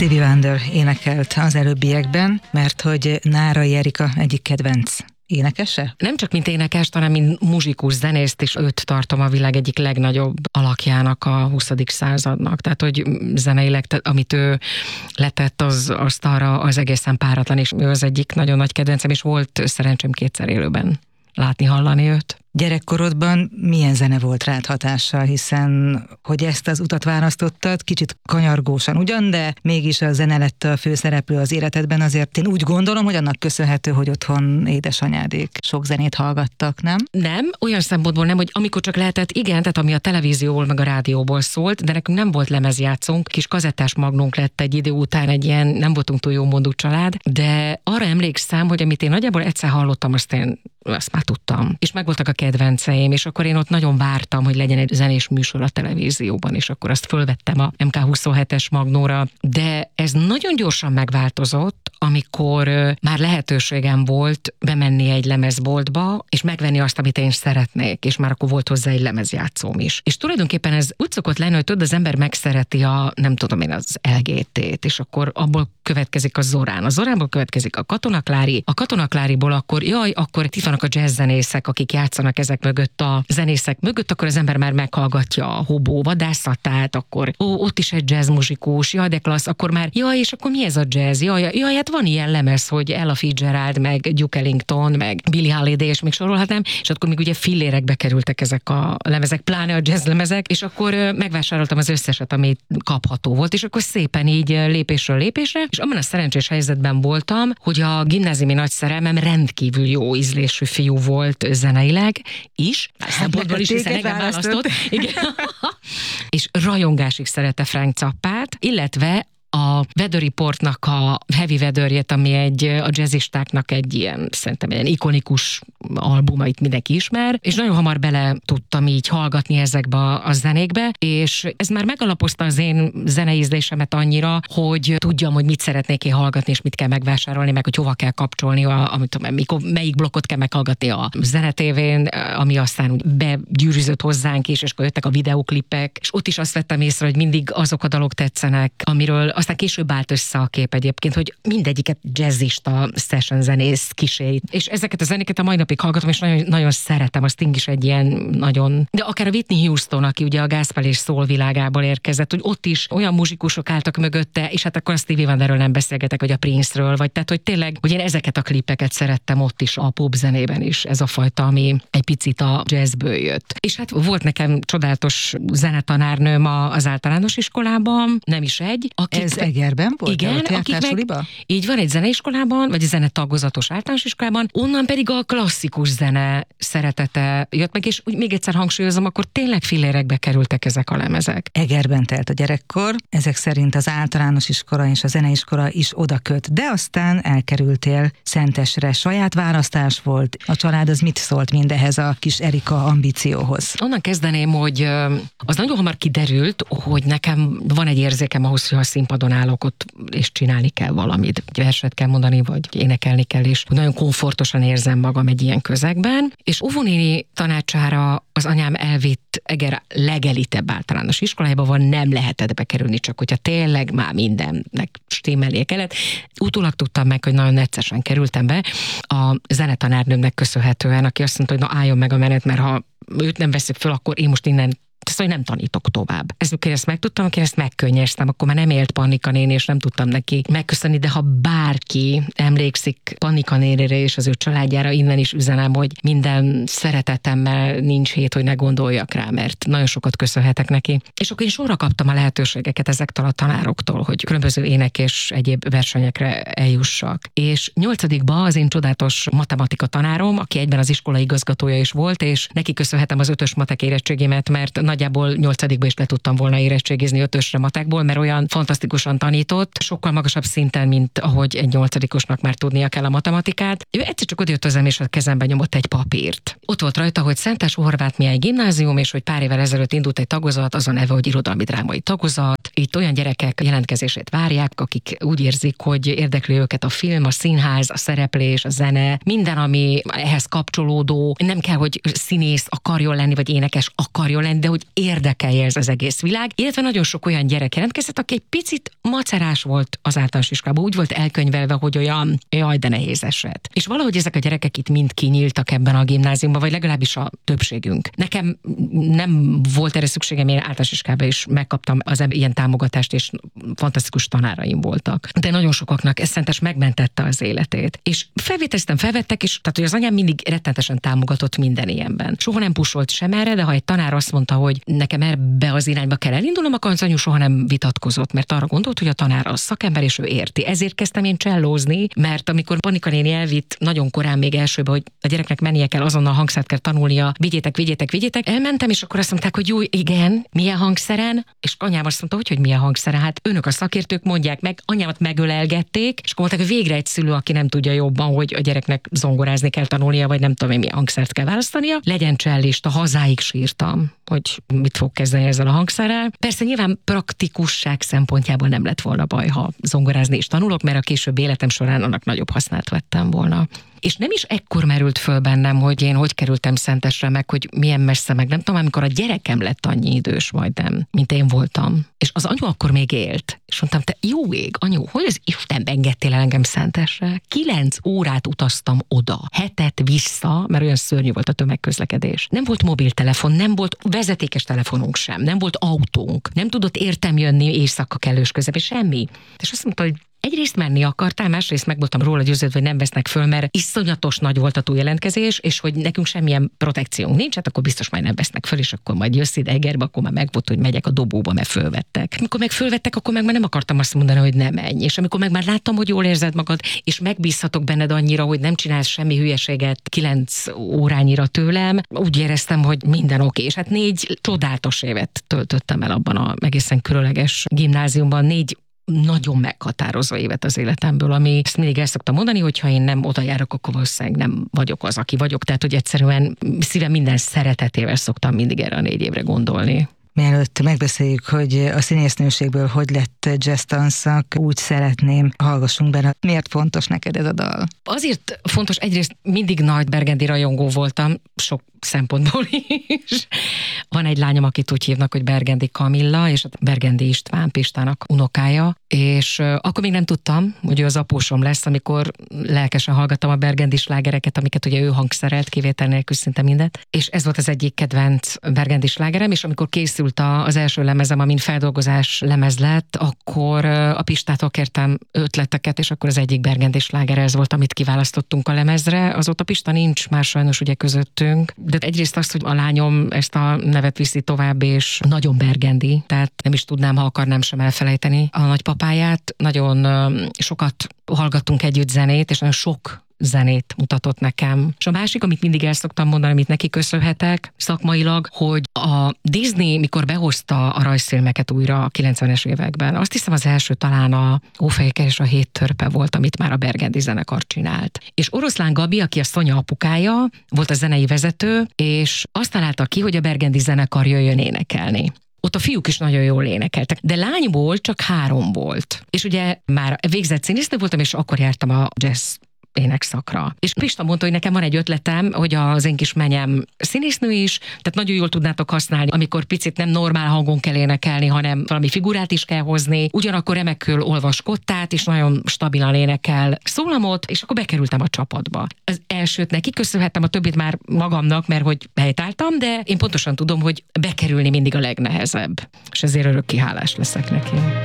Stevie Wonder énekelt az előbbiekben, mert hogy Nárai Erika egyik kedvenc énekese? Nem csak mint énekes, hanem mint muzsikus, zenészt is őt tartom a világ egyik legnagyobb alakjának a 20. századnak. Tehát, hogy zeneileg, amit ő letett, azt arra az egészen páratlan, és ő az egyik nagyon nagy kedvencem, és volt szerencsém kétszer élőben látni, hallani őt. Gyerekkorodban milyen zene volt rád hatással, hiszen hogy ezt az utat választottad, kicsit kanyargósan ugyan, de mégis a zene lett a főszereplő az életedben, azért én úgy gondolom, hogy annak köszönhető, hogy otthon édesanyádék sok zenét hallgattak, nem? Nem, olyan szempontból nem, hogy amikor csak lehetett, igen, tehát ami a televízióból meg a rádióból szólt, de nekünk nem volt lemezjátszónk, kis kazettás magnónk lett egy idő után, egy ilyen, nem voltunk túl jó mondú család, de arra emlékszem, hogy amit én nagyjából egyszer hallottam, azt már tudtam. És megvoltak a kedvenceim, és akkor én ott nagyon vártam, hogy legyen egy zenés műsor a televízióban, és akkor azt fölvettem a MK27-es magnóra, de ez nagyon gyorsan megváltozott, amikor már lehetőségem volt bemenni egy lemezboltba, és megvenni azt, amit én szeretnék, és már akkor volt hozzá egy lemezjátszóm is. És tulajdonképpen ez úgy szokott lenni, hogy tudod, az ember megszereti nem tudom én, az LGT-t, és akkor abból következik a Zorán. A Zoránból következik a Katona Klári, a Katona Kláriból akkor itt vannak a jazzzenészek, akik játszanak ezek mögött a zenészek mögött, akkor az ember már meghallgatja a Hobó vadászatát, akkor ott is egy jazzmuzsikus, de klassz, akkor már, és akkor mi ez a jazz? Hát van ilyen lemez, hogy Ella Fitzgerald, meg Duke Ellington, meg Billie Holiday, és még sorolhatnám, és akkor még ugye fillérekbe kerültek ezek a lemezek, pláne a jazz lemezek, és akkor megvásároltam az összeset, ami kapható volt, és akkor szépen így lépésről lépésre, és abban a szerencsés helyzetben voltam, hogy a gimnáziumi nagy szerelmem rendkívül jó ízlésű fiú volt zeneileg is, szempontból is, hiszen engem választott. Igen. És rajongásig szerette Frank Zappát, illetve a Weather Reportnak a Heavy Weatherjét, ami a jazzistáknak egy ilyen, szerintem egy ikonikus albuma, itt mindenki ismer, és nagyon hamar bele tudtam így hallgatni ezekbe a zenékbe, és ez már megalapozta az én zeneízlésemet annyira, hogy tudjam, hogy mit szeretnék én hallgatni, és mit kell megvásárolni, meg hogy hova kell kapcsolni, melyik blokkot kell meghallgatni a zenetévén, ami aztán úgy begyűrűzött hozzánk is, és akkor jöttek a videóklipek, és ott is azt vettem észre, hogy mindig azok a dalok tetszenek, amiről aztán később állt össze a kép egyébként, hogy mindegyiket jazzista, session zenész kísérít. És ezeket a zenéket a mai napig hallgatom, és nagyon, nagyon szeretem, a Sting is egy ilyen nagyon... De akár a Whitney Houston, aki ugye a gospel és soul világából érkezett, hogy ott is olyan muzsikusok álltak mögötte, és hát akkor a Stevie Wonderről nem beszélgetek, vagy a Prince-ről, vagy tehát, hogy tényleg, hogy én ezeket a klipeket szerettem ott is, a pop zenében is, ez a fajta, ami egy picit a jazzből jött. És hát volt nekem csodálatos zenetanárnőm az általános iskolában, nem is egy, Ez Egerben volt? Igen, akik így van, egy zeneiskolában, vagy egy zenetagozatos általános iskolában, onnan pedig a klasszikus zene szeretete jött meg, és úgy még egyszer hangsúlyozom, akkor tényleg fillérekbe kerültek ezek a lemezek. Egerben telt a gyerekkor, ezek szerint az általános iskola és a zeneiskola is oda köt, de aztán elkerültél Szentesre. Saját választás volt. A család az mit szólt mindehez a kis Erika ambícióhoz? Onnan kezdeném, hogy az nagyon hamar kiderült, hogy nekem van egy érzékem ahhoz, hogy a színpadon állok ott, és csinálni kell valamit. Egy verset kell mondani, vagy énekelni kell, és nagyon komfortosan érzem magam egy ilyen közegben. És óvónéni tanácsára az anyám elvitt Eger legelitebb általános iskolájába, van, nem lehetett bekerülni, csak hogyha tényleg már mindennek stimmelnie kellett. Utólag tudtam meg, hogy nagyon neccesen kerültem be a zenetanárnőmnek köszönhetően, aki azt mondta, hogy na álljon meg a menet, mert ha őt nem veszük föl, akkor én most innen hogy nem tanítok tovább. Ezt megtudtam, akkor ezt megkönnyeztem, akkor már nem élt Pannika néni, és nem tudtam neki megköszönni, de ha bárki emlékszik Pannika nénire és az ő családjára, innen is üzenem, hogy minden szeretetemmel nincs hét, hogy ne gondoljak rá, mert nagyon sokat köszönhetek neki. És akkor én sorra kaptam a lehetőségeket ezektől a tanároktól, hogy különböző ének és egyéb versenyekre eljussak. És 8-ba az én csodálatos matematika tanárom, aki egyben az iskola igazgatója is volt, és neki köszönhetem az 5-ös matek érettségémet, mert nagyjából 8-ba is le tudtam volna érettségizni 5-ösre matekból, mert olyan fantasztikusan tanított, sokkal magasabb szinten, mint ahogy egy 8-osnak már tudnia kell a matematikát. Ő egyszer csak odajött hozzám, és a kezembe nyomott egy papírt. Ott volt rajta, hogy Szentes Horváth Mihály gimnázium, és hogy pár évvel ezelőtt indult egy tagozat, az a neve, hogy irodalmi drámai tagozat. Itt olyan gyerekek jelentkezését várják, akik úgy érzik, hogy érdekli őket a film, a színház, a szereplés, a zene, minden, ami ehhez kapcsolódó. Nem kell, hogy színész akarjon lenni, vagy énekes akarjon lenni, de hogy hogy érdekelje ez az egész világ, illetve nagyon sok olyan gyerek jelentkezett, aki egy picit macerás volt az általános iskolában, úgy volt elkönyvelve, hogy olyan, jaj, de nehéz eset. És valahogy ezek a gyerekek itt mind kinyíltak ebben a gimnáziumban, vagy legalábbis a többségünk. Nekem nem volt erre szükségem, én általános iskolában is megkaptam az ilyen támogatást, és fantasztikus tanáraim voltak. De nagyon sokaknak ez szentes megmentette az életét. És felvettek, és tehát, hogy az anyám mindig rettentesen támogatott minden ilyenben. Soha nem pusolt sem erre, de ha egy tanár azt mondta, hogy nekem ebbe az irányba kell elindulnom, akkor az anyu soha nem vitatkozott, mert arra gondolt, hogy a tanár az szakember, és ő érti. Ezért kezdtem én csellózni, mert amikor Panika néni elvitt nagyon korán még elsőbe, hogy a gyereknek mennie kell, azonnal hangszert kell tanulnia, vigyétek, elmentem, és akkor azt mondták, hogy jó, igen, milyen hangszeren, és anyám azt mondta, hogy milyen hangszeren, hát önök a szakértők mondják meg, anyámat megölelgették, és akkor mondták, hogy végre egy szülő, aki nem tudja jobban, hogy a gyereknek zongorázni kell tanulnia, vagy nem tudom én milyen hangszert kell választania, legyen csellista, hazáig sírtam, hogy mit fog kezdeni ezzel a hangszerrel. Persze nyilván praktikusság szempontjából nem lett volna baj, ha zongorázni is tanulok, mert a később életem során annak nagyobb hasznát vettem volna. És nem is ekkor merült föl bennem, hogy én hogy kerültem Szentesre, meg hogy milyen messze, meg nem tudom, amikor a gyerekem lett annyi idős majdnem, mint én voltam. És az anyu akkor még élt. És mondtam, te jó ég, anyu, hogy az Istenbe engedtél el engem Szentesre? 9 órát utaztam oda, hetet vissza, mert olyan szörnyű volt a tömegközlekedés. Nem volt mobiltelefon, nem volt vezetékes telefonunk sem, nem volt autónk, nem tudott értem jönni éjszaka kellős közepén, semmi. És azt mondta, hogy egyrészt menni akartál, másrészt meg voltam róla győződve, hogy nem vesznek föl, mert iszonyatos nagy volt a túljelentkezés, és hogy nekünk semmilyen protekciónk nincs, hát akkor biztos majd nem vesznek föl, és akkor majd jössz ide Egerbe, akkor már megvolt, hogy megyek a dobóba, mert fölvettek. Amikor meg fölvettek, akkor meg már nem akartam azt mondani, hogy nem menj. És amikor meg már láttam, hogy jól érzed magad, és megbízhatok benned annyira, hogy nem csinálsz semmi hülyeséget 9 órányira tőlem, úgy éreztem, hogy minden oké. És hát 4 csodálatos évet töltöttem el abban a egészen különleges gimnáziumban, 4 nagyon meghatározó évet az életemből, ami ezt mindig el szoktam mondani, hogy ha én nem oda járok, akkor valószínűleg nem vagyok az, aki vagyok. Tehát, hogy egyszerűen szívem minden szeretetével szoktam mindig erre a 4 évre gondolni. Mielőtt megbeszéljük, hogy a színésznőségből hogy lett jazz tanszak, úgy szeretném, hallgassunk benne. Miért fontos neked ez a dal? Azért fontos, egyrészt mindig nagy Bergendi rajongó voltam, sok szempontból is. Van egy lányom, akit úgy hívnak, hogy Bergendi Kamilla, és Bergendi István Pistának unokája, és akkor még nem tudtam, hogy ő az apósom lesz, amikor lelkesen hallgattam a Bergendi slágereket, amiket ugye ő hangszerelt, kivétel nélkül szinte mindet, és ez volt az egyik kedvenc Bergendi slágerem, és amikor készült az első lemezem, amin feldolgozás lemez lett, akkor a Pistától kértem ötleteket, és akkor az egyik Bergendi sláger ez volt, amit kiválasztottunk a lemezre. Azóta Pista nincs már sajnos ugye közöttünk, de egyrészt azt, hogy a lányom ezt a nevet viszi tovább, és nagyon Bergendi, tehát nem is tudnám, ha akarnám sem elfelejteni a nagypapáját. Nagyon sokat hallgattunk együtt zenét, és nagyon sok zenét mutatott nekem. És a másik, amit mindig el szoktam mondani, amit neki köszönhetek szakmailag, hogy a Disney, mikor behozta a rajzfilmeket újra a 90-es években, azt hiszem az első talán a Ófejke és a 7 törpe volt, amit már a Bergendi zenekar csinált. És Oroszlán Gabi, aki a Szonya apukája, volt a zenei vezető, és azt találta ki, hogy a Bergendi zenekar jöjjön énekelni. Ott a fiúk is nagyon jól énekeltek, de lányból csak 3 volt. És ugye már végzett színésznő voltam, és akkor jártam a jazz énekszakra. És Pista mondta, hogy nekem van egy ötletem, hogy az én kis menyem színésznő is, tehát nagyon jól tudnátok használni, amikor picit nem normál hangon kell énekelni, hanem valami figurát is kell hozni, ugyanakkor remekül olvas kottát, és nagyon stabilan énekel szólamot, és akkor bekerültem a csapatba. Az elsőt neki köszönhettem, a többit már magamnak, mert hogy helytáltam, de én pontosan tudom, hogy bekerülni mindig a legnehezebb. És ezért örökké hálás leszek neki.